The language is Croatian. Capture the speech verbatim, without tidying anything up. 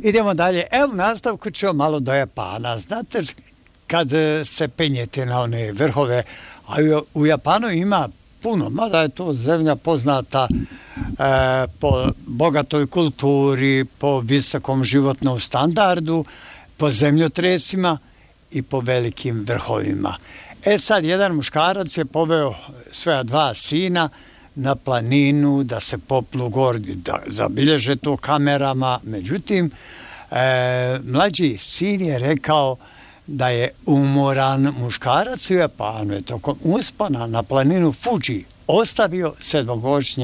Idemo dalje. Evo, u nastavku ćemo malo do Japana. Znate, kad se penjete na one vrhove, a u Japanu ima puno, mada je to zemlja poznata e, po bogatoj kulturi, po visokom životnom standardu, po zemljotresima i po velikim vrhovima. E sad, jedan muškarac je poveo svoja dva sina na planinu da se popnu gor, da zabilježe to kamerama. Međutim, e, mlađi sin je rekao da je umoran. Muškarac u Japanu je tokom uspona na planinu Fuji ostavio sedmogodišnje